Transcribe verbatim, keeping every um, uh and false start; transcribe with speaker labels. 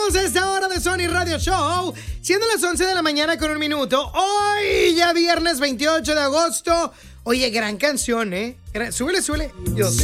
Speaker 1: Regresamos a esta hora de Sony Radio Show, siendo las once de la mañana con un minuto. Hoy ya viernes veintiocho de agosto. Oye, gran canción, ¿eh? Súbele, súbele. Dios.